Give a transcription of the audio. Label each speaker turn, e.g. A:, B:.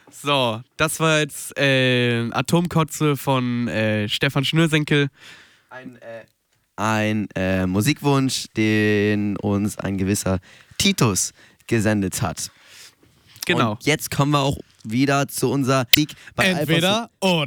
A: So, das war jetzt Atomkotze von Stefan Schnürsenkel.
B: Ein Musikwunsch, den uns ein gewisser Titus gesendet hat.
A: Genau.
B: Und jetzt kommen wir auch wieder zu unserer Musik bei
A: Entweder oder.